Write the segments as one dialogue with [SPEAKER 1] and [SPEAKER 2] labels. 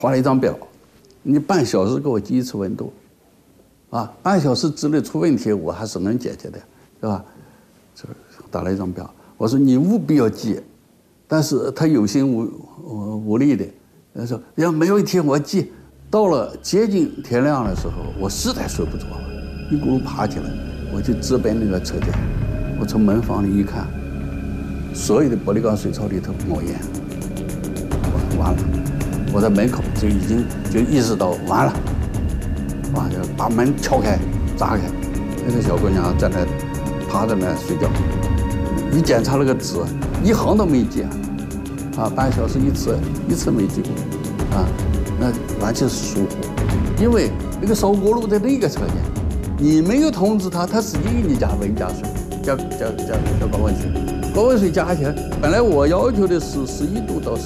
[SPEAKER 1] 画了一张表，你半小时给我记一次温度，啊，半小时之内出问题我还是能解决的，对吧？这打了一张表，我说你务必要记，但是他有心无力的，他说要没问题我记。到了接近天亮的时候，我实在睡不着了，一咕噜爬起来，我就直奔那个车间。我从门房里一看，所有的玻璃钢水槽里头冒烟，完了，我在门口就已经意识到完了，啊，就把门敲开砸开，那个小姑娘在那趴在那睡觉，一检查那个纸，一行都没记，啊，半小时一次没记过，啊。那完全是疏忽，因为那个烧锅炉在那个车间，你没有通知他，他自己给你加温加水，加高温水，高温水加起来，本来我要求的是11度到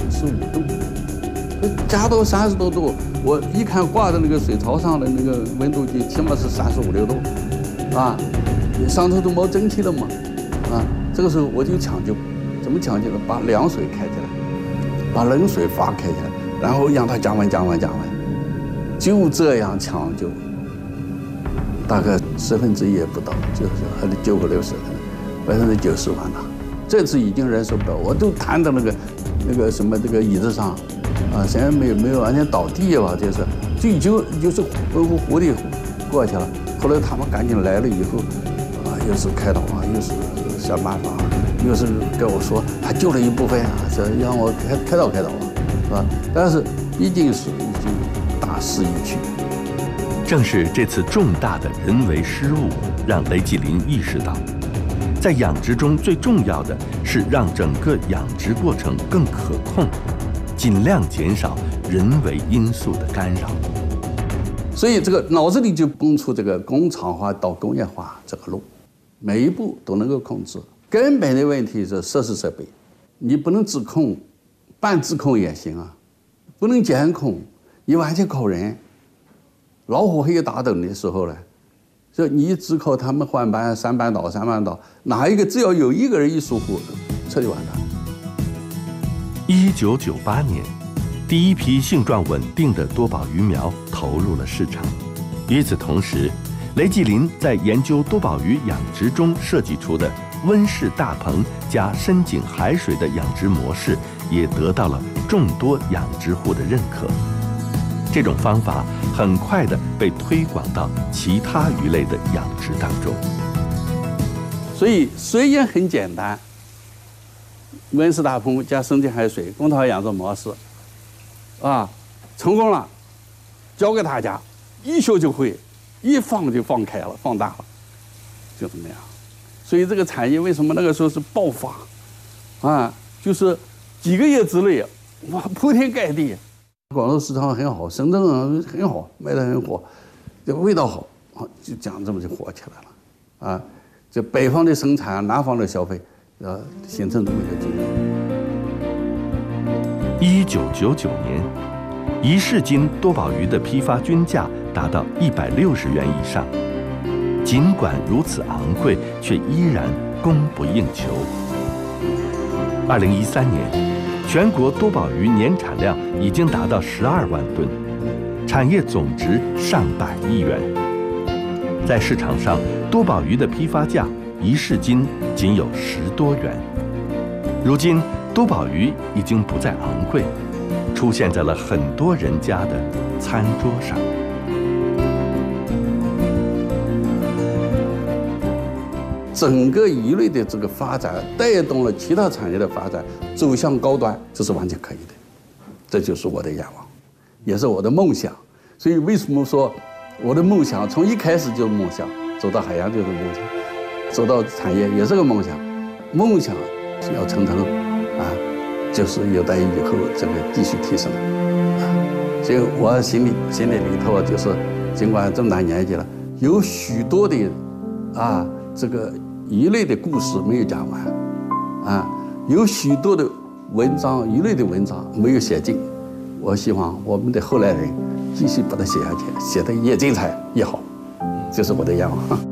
[SPEAKER 1] 15度，加到30多度，我一看挂在那个水槽上的那个温度计，起码是35、6度，啊，上头都冒蒸汽了嘛，啊，这个时候我就抢救，怎么抢救呢？把凉水开起来，把冷水阀开起来。然后让它降温，就这样抢救，大概1/10也不到，就是还得救个60人，90%完了。这次已经人受不了，我都瘫在那个什么这个椅子上，啊，虽然没有完全倒地吧，就是浑乎乎的过去了。后来他们赶紧来了以后，啊，又是开导啊，又是想办法，又是跟我说他救了一部分啊，这让我开导啊。啊，但是毕竟是已经大势已去。
[SPEAKER 2] 正是这次重大的人为失误，让雷继林意识到，在养殖中最重要的是让整个养殖过程更可控，尽量减少人为因素的干扰。
[SPEAKER 1] 所以这个脑子里就蹦出这个工厂化到工业化这个路，每一步都能够控制。根本的问题是设施设备，你不能自控。半自控也行啊，不能监控，你完全靠人。老虎黑打盹的时候呢，就你只靠他们换班3班倒，哪一个只要有一个人一疏忽，彻底完蛋。
[SPEAKER 2] 1998年，第一批性状稳定的多宝鱼苗投入了市场。与此同时，雷继林在研究多宝鱼养殖中设计出的温室大棚加深井海水的养殖模式，也得到了众多养殖户的认可。这种方法很快地被推广到其他鱼类的养殖当中。
[SPEAKER 1] 所以虽然很简单，温室大棚加深井海水公套养殖模式，啊，成功了，教给大家，一学就会，一放就放开了，放大了，就这么样。所以这个产业为什么那个时候是爆发，啊，就是几个月之内，哇，铺天盖地。广州市场很好，深圳很好，卖得很火，这味道好，就这样这么就火起来了，啊，这北方的生产，南方的消费，形成这么一个局
[SPEAKER 2] 面。1999年，1市斤多宝鱼的批发均价达到160元以上，尽管如此昂贵，却依然供不应求。2013年，全国多宝鱼年产量已经达到12万吨，产业总值上百亿元。在市场上，多宝鱼的批发价1市斤仅有10多元。如今，多宝鱼已经不再昂贵，出现在了很多人家的餐桌上。
[SPEAKER 1] 整个鱼类的这个发展带动了其他产业的发展，走向高端，这是完全可以的。这就是我的愿望，也是我的梦想。所以为什么说我的梦想从一开始就是梦想，走到海洋就是梦想，走到产业也是个梦想。梦想要成啊，就是有待于以后这个继续提升啊。所以我心里头就是，尽管这么大年纪了，有许多的这个鱼类的故事没有讲完，啊，有许多的文章，鱼类的文章没有写尽。我希望我们的后来人继续把它写下去，写得越精彩越好，这是我的愿望。